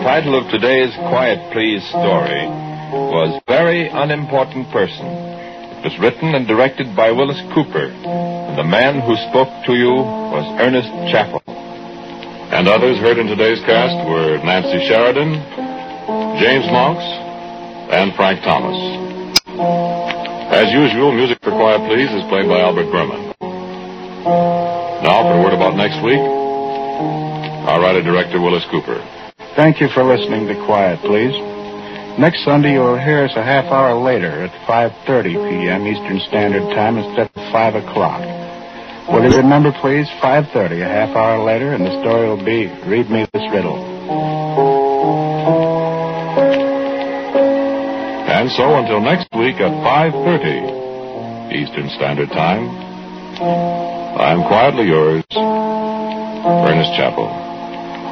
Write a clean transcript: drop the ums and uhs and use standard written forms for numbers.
title of today's Quiet Please story was Very Unimportant Person. It was written and directed by Willis Cooper, and the man who spoke to you was Ernest Chappell. And others heard in today's cast were Nancy Sheridan, James Monks, and Frank Thomas. As usual, music for Quiet Please is played by Albert Berman. Now for a word about next week, our writer-director Willis Cooper. Thank you for listening to Quiet Please. Next Sunday you will hear us a half hour later at 5:30 p.m. Eastern Standard Time instead of 5 o'clock. Will you remember, please, 5:30, a half hour later, and the story will be Read Me This Riddle. And so until next week at 5:30 Eastern Standard Time, I'm quietly yours, Ernest Chappell.